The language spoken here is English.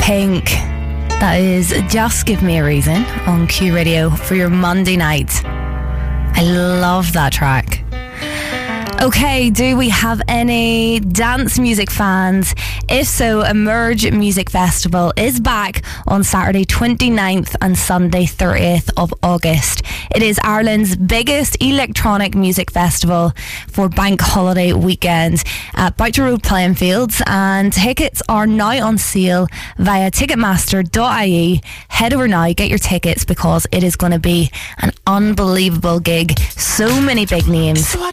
Pink. That is Just Give Me a Reason on Q Radio for your Monday night. I love that track. Okay, do we have any dance music fans? If so, Emerge Music Festival is back on Saturday 29th and Sunday 30th of August. It is Ireland's biggest electronic music festival for bank holiday weekend at Boucher Road playing fields, and tickets are now on sale via ticketmaster.ie. Head over now, get your tickets, because it is going to be an unbelievable gig. So many big names.